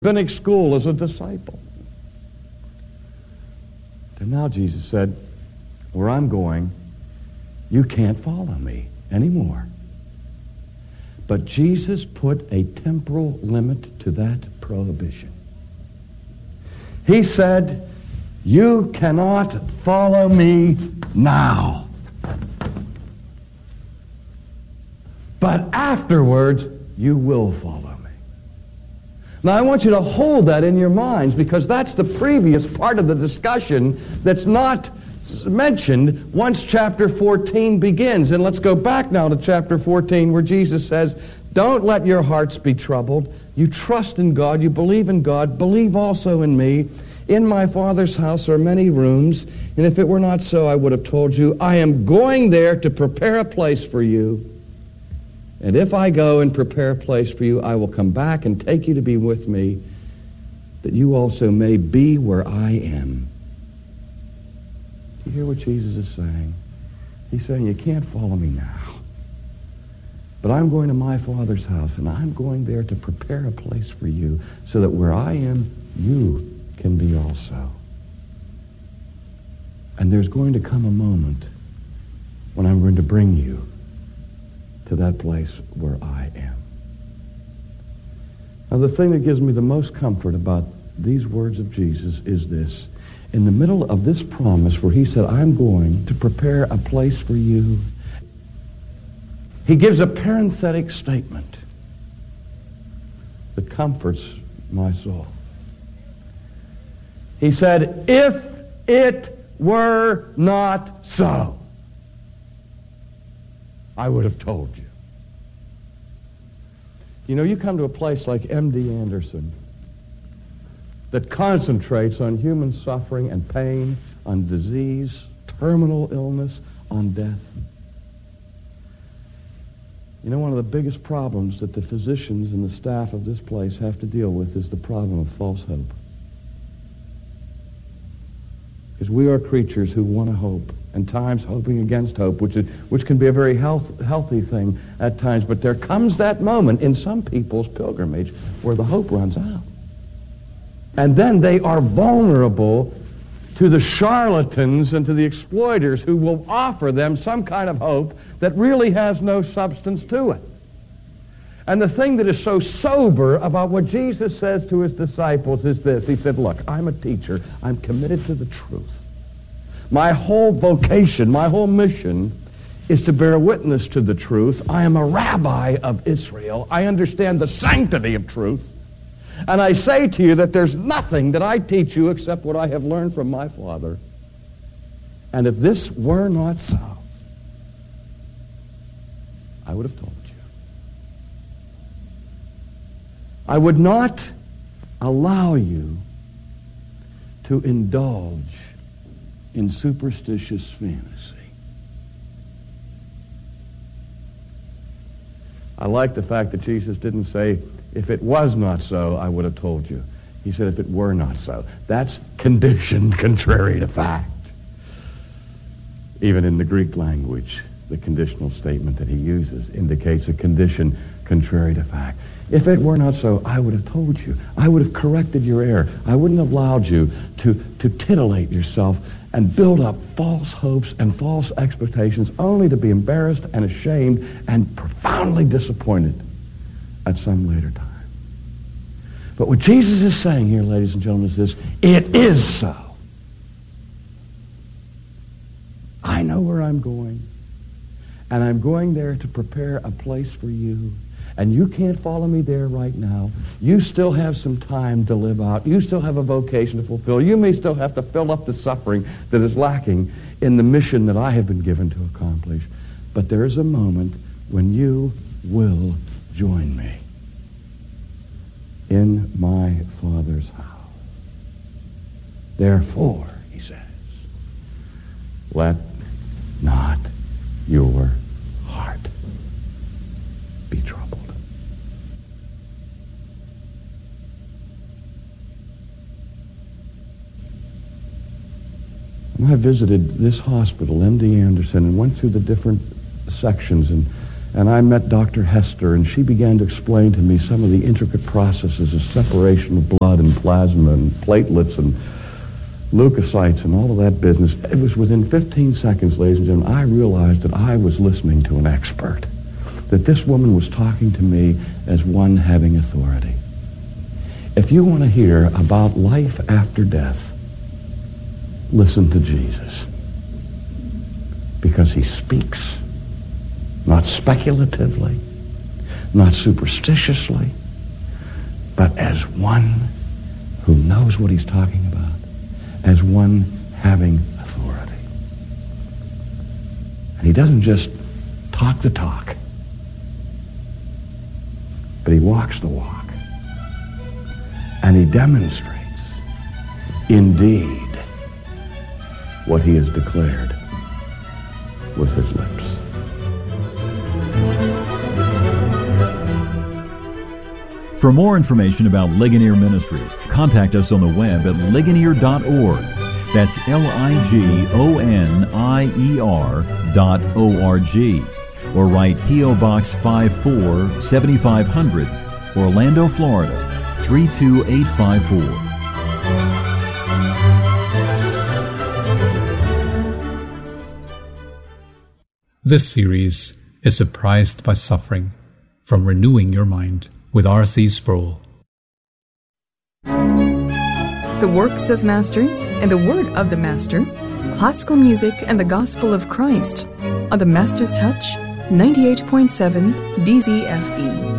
rabbinic school as a disciple. And now Jesus said, where I'm going, you can't follow me anymore. But Jesus put a temporal limit to that prohibition. He said, you cannot follow me now. But afterwards, you will follow me. Now, I want you to hold that in your minds, because that's the previous part of the discussion that's not mentioned once chapter 14 begins. And let's go back now to chapter 14, where Jesus says, don't let your hearts be troubled. You trust in God. You believe in God. Believe also in me. In my Father's house are many rooms, and if it were not so, I would have told you. I am going there to prepare a place for you. And if I go and prepare a place for you, I will come back and take you to be with me, that you also may be where I am. Do you hear what Jesus is saying? He's saying, you can't follow me now. But I'm going to my Father's house, and I'm going there to prepare a place for you, so that where I am, you can be also. And there's going to come a moment when I'm going to bring you to that place where I am. Now, the thing that gives me the most comfort about these words of Jesus is this. In the middle of this promise where he said, I'm going to prepare a place for you, he gives a parenthetic statement that comforts my soul. He said, if it were not so, I would have told you. You know, you come to a place like M.D. Anderson that concentrates on human suffering and pain, on disease, terminal illness, on death. You know, one of the biggest problems that the physicians and the staff of this place have to deal with is the problem of false hope. Because we are creatures who want to hope, and times hoping against hope, which can be a very healthy thing at times. But there comes that moment in some people's pilgrimage where the hope runs out. And then they are vulnerable to the charlatans and to the exploiters who will offer them some kind of hope that really has no substance to it. And the thing that is so sober about what Jesus says to his disciples is this. He said, look, I'm a teacher. I'm committed to the truth. My whole vocation, my whole mission is to bear witness to the truth. I am a rabbi of Israel. I understand the sanctity of truth. And I say to you that there's nothing that I teach you except what I have learned from my Father. And if this were not so, I would have told you. I would not allow you to indulge in superstitious fantasy. I like the fact that Jesus didn't say, if it was not so, I would have told you. He said, if it were not so. That's condition contrary to fact. Even in the Greek language, the conditional statement that he uses indicates a condition contrary to fact. If it were not so, I would have told you. I would have corrected your error. I wouldn't have allowed you to titillate yourself and build up false hopes and false expectations only to be embarrassed and ashamed and profoundly disappointed at some later time. But what Jesus is saying here, ladies and gentlemen, is this: it is so. I know where I'm going, and I'm going there to prepare a place for you. And you can't follow me there right now. You still have some time to live out. You still have a vocation to fulfill. You may still have to fill up the suffering that is lacking in the mission that I have been given to accomplish. But there is a moment when you will join me in my Father's house. Therefore, he says, let not your heart be troubled. When I visited this hospital, M.D. Anderson, and went through the different sections and And I met Dr. Hester, and she began to explain to me some of the intricate processes of separation of blood and plasma and platelets and leukocytes and all of that business. It was within 15 seconds, ladies and gentlemen, I realized that I was listening to an expert, that this woman was talking to me as one having authority. If you want to hear about life after death, listen to Jesus, because he speaks, not speculatively, not superstitiously, but as one who knows what he's talking about, as one having authority. And he doesn't just talk the talk, but he walks the walk. And he demonstrates, indeed, what he has declared with his lips. For more information about Ligonier Ministries, contact us on the web at ligonier.org. That's ligonier.org. Or write P.O. Box 54, 7500, Orlando, Florida, 32854. This series is Surprised by Suffering, from Renewing Your Mind with R.C. Sproul. The works of masters and the word of the master, classical music and the gospel of Christ on the Master's Touch 98.7 DZFE.